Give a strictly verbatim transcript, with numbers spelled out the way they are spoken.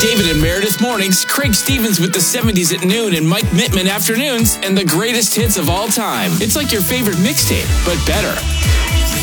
David and Meredith mornings, Craig Stevens with the seventies at noon, and Mike Mittman afternoons, and the greatest hits of all time. It's like your favorite mixtape, but better.